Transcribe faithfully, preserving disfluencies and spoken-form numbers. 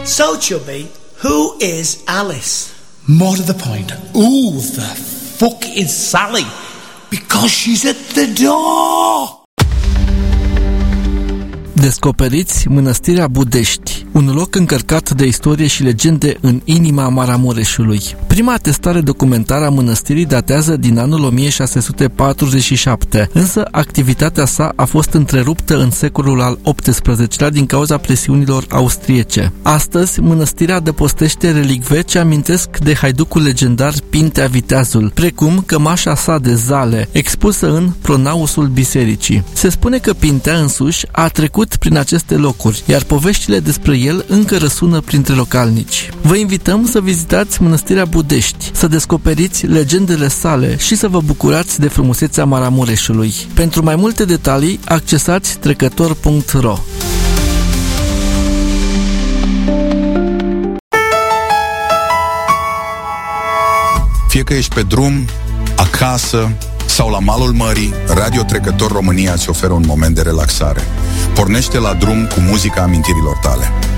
So, Chubby, who is Alice? More to the point, who the fuck is Sally? Because she's at the door! Descoperiți Mănăstirea Budești, un loc încărcat de istorie și legende în inima Maramureșului. Prima atestare documentară a mănăstirii datează din anul o mie șase sute patruzeci și șapte, însă activitatea sa a fost întreruptă în secolul al optsprezecelea din cauza presiunilor austriece. Astăzi, mănăstirea adăpostește relicve ce amintesc de haiducul legendar Pintea Viteazul, precum cămașa sa de zale, expusă în pronausul bisericii. Se spune că Pintea însuși a trecut prin aceste locuri, iar poveștile despre el încă răsună printre localnici. Vă invităm să vizitați Mănăstirea Budești, să descoperiți legendele sale și să vă bucurați de frumusețea Maramureșului. Pentru mai multe detalii, accesați trecător punct ro. Fie că ești pe drum, acasă sau la malul mării, Radio Trecător România îți oferă un moment de relaxare. Pornește la drum cu muzica amintirilor tale.